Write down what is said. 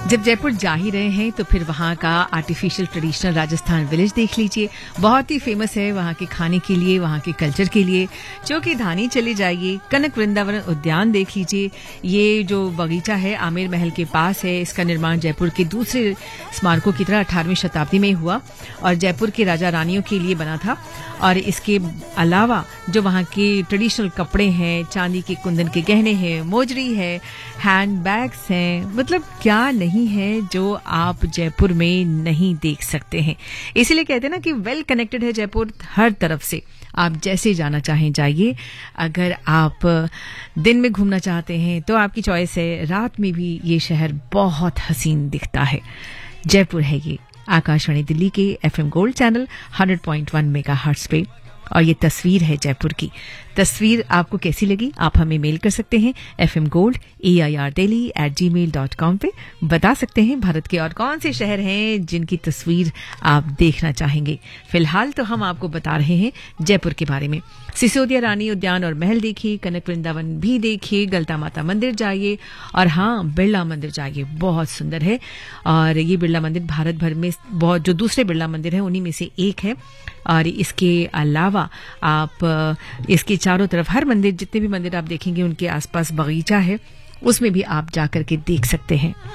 जब जयपुर जा ही रहे हैं तो फिर वहाँ का आर्टिफिशियल ट्रेडिशनल राजस्थान विलेज देख लीजिए। बहुत ही फेमस है वहाँ के खाने के लिए, वहाँ के कल्चर के लिए। चौकी धानी चले जाइए, कनक वृंदावन उद्यान देख लीजिए। ये जो बगीचा है आमेर महल के पास है। इसका निर्माण जयपुर के दूसरे स्मारकों की तरह 18वीं शताब्दी में हुआ और जयपुर के राजा रानियों के लिए बना था। और इसके अलावा जो वहाँ के ट्रेडिशनल कपड़े हैं, चांदी के कुंदन के गहने हैं, मोजरी है, हैंड बैग्स हैं, मतलब क्या नहीं है जो आप जयपुर में नहीं देख सकते हैं। इसीलिए कहते हैं ना कि वेल कनेक्टेड है जयपुर हर तरफ से। आप जैसे जाना चाहें जाइए। अगर आप दिन में घूमना चाहते हैं तो आपकी चॉइस है, रात में भी ये शहर बहुत हसीन दिखता है। जयपुर है ये आकाशवाणी दिल्ली के FM गोल्ड चैनल 100.1 मेगाहर्ट्ज पे। और ये तस्वीर है जयपुर की। तस्वीर आपको कैसी लगी आप हमें मेल कर सकते हैं fmgold@airdelhi@gmail.com पे। बता सकते हैं भारत के और कौन से शहर हैं जिनकी तस्वीर आप देखना चाहेंगे। फिलहाल तो हम आपको बता रहे हैं जयपुर के बारे में। सिसोदिया रानी उद्यान और महल देखिए, कनक वृंदावन भी देखिए, गलता माता मंदिर जाइए और हाँ बिरला मंदिर जाइए, बहुत सुंदर है। और ये बिरला मंदिर भारत भर में बहुत जो दूसरे बिरला मंदिर हैं उन्हीं में से एक है। और इसके अलावा आप इसके चारों तरफ हर मंदिर, जितने भी मंदिर आप देखेंगे उनके आसपास बगीचा है, उसमें भी आप जाकर के देख सकते हैं।